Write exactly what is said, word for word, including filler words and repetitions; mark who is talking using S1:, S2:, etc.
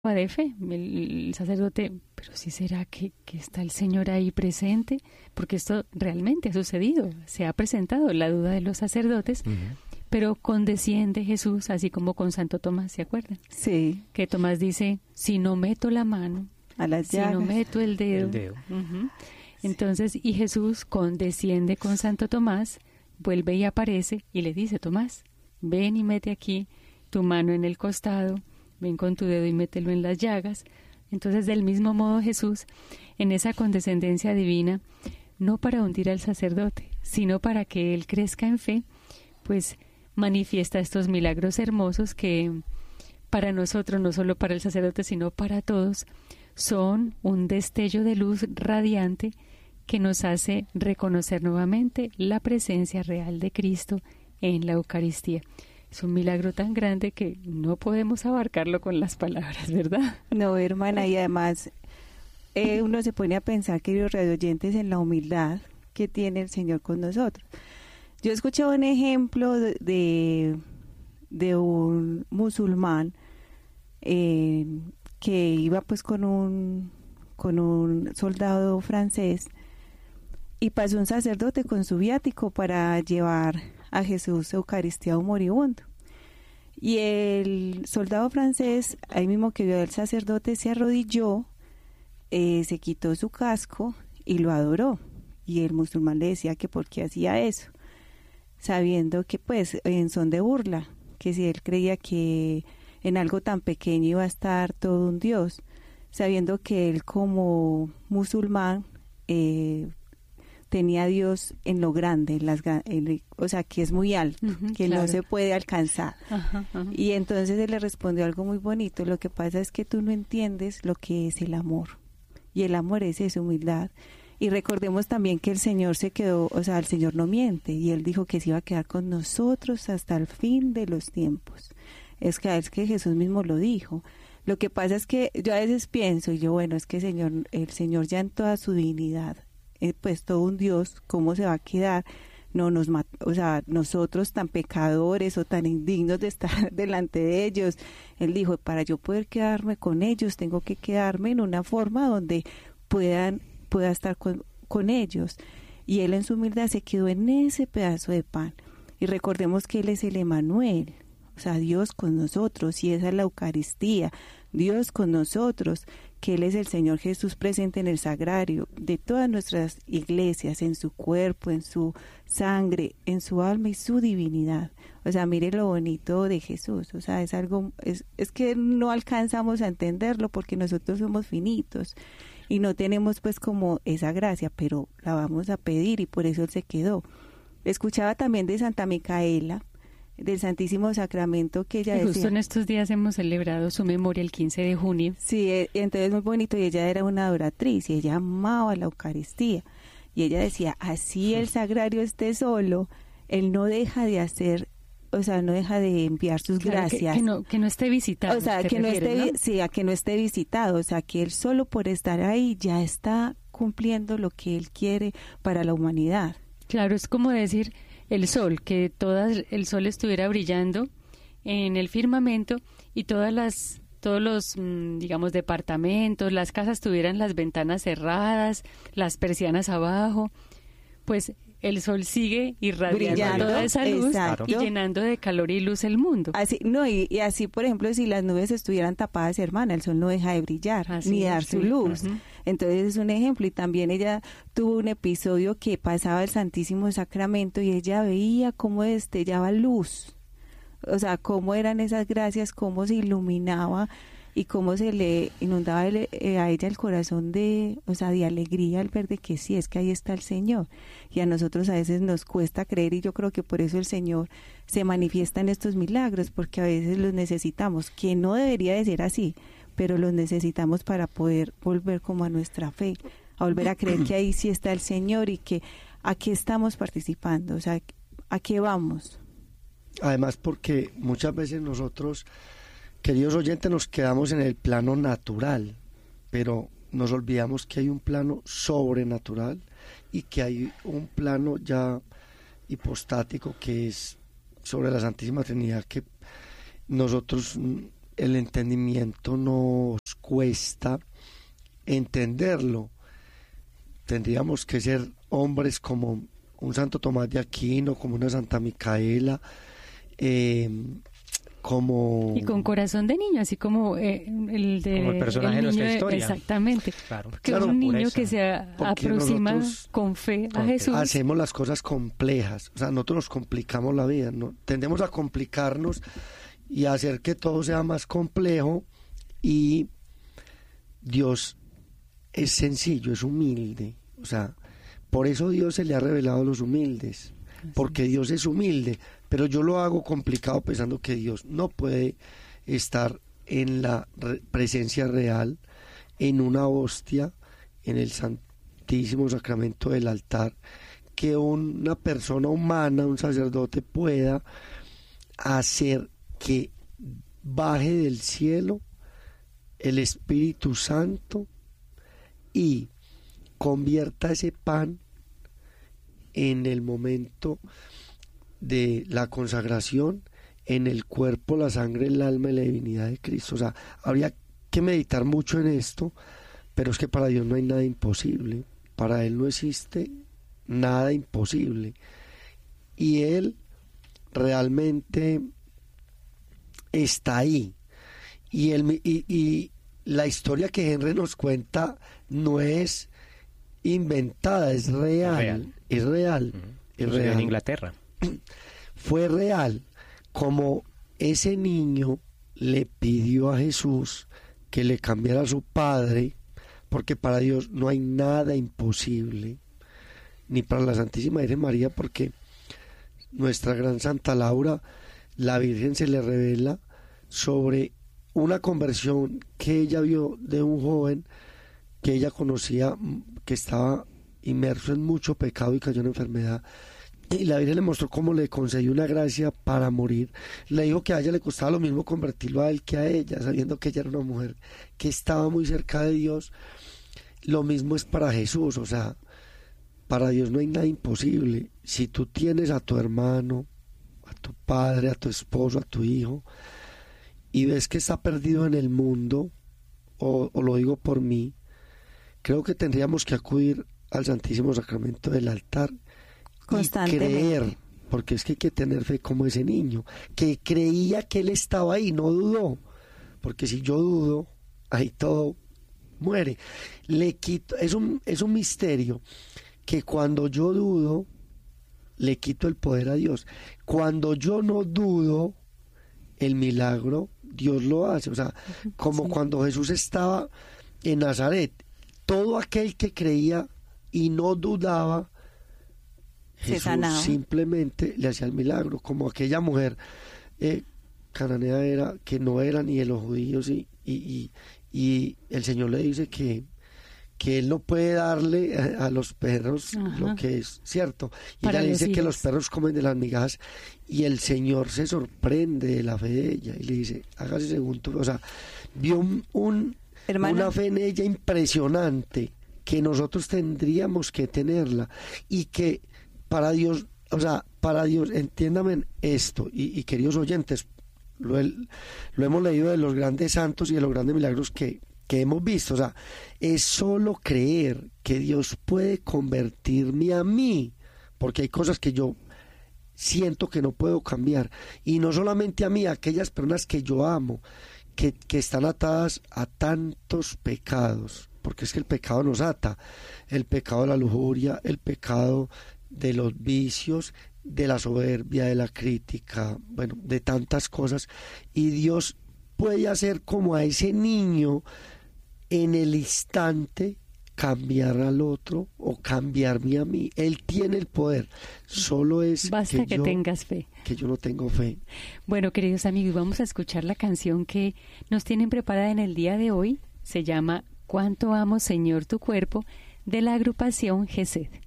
S1: de fe, el, el sacerdote, pero sí será que, que está el Señor ahí presente, porque esto realmente ha sucedido, se ha presentado la duda de los sacerdotes, uh-huh. Pero condesciende Jesús, así como con Santo Tomás, ¿se acuerdan?
S2: Sí.
S1: Que Tomás dice, si no meto la mano,
S2: a las
S1: si
S2: llagas.
S1: no meto el dedo.
S3: El dedo.
S1: Uh-huh. Sí. Entonces, y Jesús condesciende con Santo Tomás, vuelve y aparece y le dice, Tomás, ven y mete aquí tu mano en el costado, ven con tu dedo y mételo en las llagas. Entonces, del mismo modo Jesús, en esa condescendencia divina, no para hundir al sacerdote, sino para que él crezca en fe, pues manifiesta estos milagros hermosos que para nosotros, no solo para el sacerdote, sino para todos, son un destello de luz radiante que nos hace reconocer nuevamente la presencia real de Cristo en la Eucaristía. Es un milagro tan grande que no podemos abarcarlo con las palabras, ¿verdad?
S2: No, hermana, y además eh, uno se pone a pensar, queridos radioyentes, en la humildad que tiene el Señor con nosotros. Yo escuché un ejemplo de, de, de un musulmán eh, que iba pues con un, con un soldado francés y pasó un sacerdote con su viático para llevar a Jesús Eucaristía a un moribundo. Y el soldado francés, ahí mismo que vio al sacerdote, se arrodilló, eh, se quitó su casco y lo adoró. Y el musulmán le decía que por qué hacía eso, sabiendo que pues en son de burla, que si él creía que en algo tan pequeño iba a estar todo un Dios, sabiendo que él como musulmán eh, tenía a Dios en lo grande, en las, en, o sea, que es muy alto, uh-huh, que claro. No se puede alcanzar. Uh-huh, uh-huh. Y entonces él le respondió algo muy bonito, lo que pasa es que tú no entiendes lo que es el amor, y el amor es esa humildad. Y recordemos también que el Señor se quedó, o sea, el Señor no miente, y Él dijo que se iba a quedar con nosotros hasta el fin de los tiempos. Es que es que Jesús mismo lo dijo. Lo que pasa es que yo a veces pienso, y yo, bueno, es que el Señor, el Señor ya en toda su divinidad, eh, pues todo un Dios, ¿cómo se va a quedar? No nos mat- o sea, nosotros tan pecadores o tan indignos de estar delante de ellos. Él dijo, para yo poder quedarme con ellos, tengo que quedarme en una forma donde puedan pueda estar con, con ellos. Y él en su humildad se quedó en ese pedazo de pan. Y recordemos que él es el Emmanuel, o sea, Dios con nosotros, y esa es la Eucaristía, Dios con nosotros, que él es el Señor Jesús presente en el sagrario de todas nuestras iglesias, en su cuerpo, en su sangre, en su alma y su divinidad. O sea, mire lo bonito de Jesús, o sea, es algo, es, es que no alcanzamos a entenderlo porque nosotros somos finitos y no tenemos pues como esa gracia, pero la vamos a pedir y por eso él se quedó. Escuchaba también de Santa Micaela, del Santísimo Sacramento, que ella
S1: y justo
S2: decía,
S1: en estos días hemos celebrado su memoria el quince de junio.
S2: Sí, entonces muy bonito, y ella era una adoratriz y ella amaba la Eucaristía y ella decía, así el sagrario esté solo, él no deja de hacer, o sea, no deja de enviar sus
S1: claro,
S2: gracias.
S1: Que, que, no, que no esté visitado.
S2: O sea, que no
S1: refieres,
S2: esté,
S1: ¿no?
S2: sí, a que no esté visitado, o sea, que él solo por estar ahí ya está cumpliendo lo que él quiere para la humanidad.
S1: Claro, es como decir el sol, que todas, el sol estuviera brillando en el firmamento y todas las, todos los, digamos, departamentos, las casas tuvieran las ventanas cerradas, las persianas abajo, pues el sol sigue irradiando
S2: Brillando,
S1: toda esa luz
S2: exacto.
S1: Y llenando de calor y luz el mundo.
S2: Así, no, y, y así, por ejemplo, si las nubes estuvieran tapadas, hermana, el sol no deja de brillar, así ni dar es, su sí. luz. Uh-huh. Entonces es un ejemplo, y también ella tuvo un episodio que pasaba el Santísimo Sacramento y ella veía cómo destellaba luz, o sea, cómo eran esas gracias, cómo se iluminaba y cómo se le inundaba el, eh, a ella el corazón de, o sea, de alegría al ver de que sí, es que ahí está el Señor. Y a nosotros a veces nos cuesta creer, y yo creo que por eso el Señor se manifiesta en estos milagros, porque a veces los necesitamos, que no debería de ser así, pero los necesitamos para poder volver como a nuestra fe, a volver a creer que ahí sí está el Señor y que aquí estamos participando, o sea, ¿a qué vamos?
S3: Además, porque muchas veces nosotros, queridos oyentes, nos quedamos en el plano natural, pero nos olvidamos que hay un plano sobrenatural y que hay un plano ya hipostático que es sobre la Santísima Trinidad, que nosotros el entendimiento nos cuesta entenderlo. Tendríamos que ser hombres como un Santo Tomás de Aquino, como una Santa Micaela, eh, como...
S1: Y con corazón de niño, así como eh, el de...
S4: Como el personaje
S1: el
S4: de nuestra
S1: niño,
S4: historia.
S1: Exactamente.
S4: Claro.
S1: Porque
S3: Claro,
S1: un niño
S4: pureza.
S1: que se
S3: Porque
S1: aproxima
S3: nosotros
S1: con fe a
S4: con fe
S1: Jesús.
S3: hacemos las cosas complejas, o sea, nosotros nos complicamos la vida, ¿no? Tendemos a complicarnos y a hacer que todo sea más complejo, y Dios es sencillo, es humilde, o sea, por eso Dios se le ha revelado a los humildes, porque Dios es humilde, pero yo lo hago complicado pensando que Dios no puede estar en la re- presencia real, en una hostia, en el Santísimo Sacramento del altar, que una persona humana, un sacerdote, pueda hacer que baje del cielo el Espíritu Santo y convierta ese pan en el momento de la consagración en el cuerpo, la sangre, el alma y la divinidad de Cristo. O sea, habría que meditar mucho en esto, pero es que para Dios no hay nada imposible, para Él no existe nada imposible, y Él realmente está ahí. Y, el, y, y la historia que Henry nos cuenta no es inventada, es real,
S4: Real.
S3: es real,
S4: Uh-huh.
S3: es
S4: Sucedió
S3: real.
S4: en Inglaterra.
S3: Fue real, como ese niño le pidió a Jesús que le cambiara a su padre, porque para Dios no hay nada imposible, ni para la Santísima Virgen María, porque nuestra gran Santa Laura, la Virgen se le revela sobre una conversión que ella vio de un joven que ella conocía, que estaba inmerso en mucho pecado y cayó en enfermedad, y la Virgen le mostró cómo le concedió una gracia para morir. Le dijo que a ella le costaba lo mismo convertirlo a él que a ella, sabiendo que ella era una mujer que estaba muy cerca de Dios. Lo mismo es para Jesús, o sea, para Dios no hay nada imposible. Si tú tienes a tu hermano, a tu padre, a tu esposo, a tu hijo, y ves que está perdido en el mundo, o, o lo digo por mí, creo que tendríamos que acudir al Santísimo Sacramento del altar y creer, porque es que hay que tener fe como ese niño, que creía que él estaba ahí, no dudó, porque si yo dudo, ahí todo muere. Le quito, es un, es un misterio que cuando yo dudo, le quito el poder a Dios. Cuando yo no dudo, el milagro Dios lo hace. O sea, como sí. Cuando Jesús estaba en Nazaret, todo aquel que creía y no dudaba, Jesús simplemente le hacía el milagro, como aquella mujer eh, cananea era, que no era ni de los judíos, y, y, y, y el Señor le dice que que él no puede darle a, a los perros, ajá, lo que es cierto. Y ella le dice hijos. Que los perros comen de las migajas, y el Señor se sorprende de la fe de ella y le dice, hágase según tu fe. O sea, vio un, un, una fe en ella impresionante, que nosotros tendríamos que tenerla, y que para Dios, o sea, para Dios, entiéndame esto, y, y queridos oyentes, lo, lo hemos leído de los grandes santos y de los grandes milagros que que hemos visto, o sea, es solo creer que Dios puede convertirme a mí, porque hay cosas que yo siento que no puedo cambiar, y no solamente a mí, a aquellas personas que yo amo, que, que están atadas a tantos pecados, porque es que el pecado nos ata, el pecado de la lujuria, el pecado de los vicios, de la soberbia, de la crítica, bueno, de tantas cosas, y Dios puede hacer como a ese niño en el instante cambiar al otro o cambiarme a mí. Él tiene el poder, solo es
S1: basta que, que yo, tengas fe,
S3: que yo no tengo fe.
S1: Bueno, queridos amigos, vamos a escuchar la canción que nos tienen preparada en el día de hoy. Se llama Cuánto amo, Señor, tu cuerpo, de la agrupación Gesed.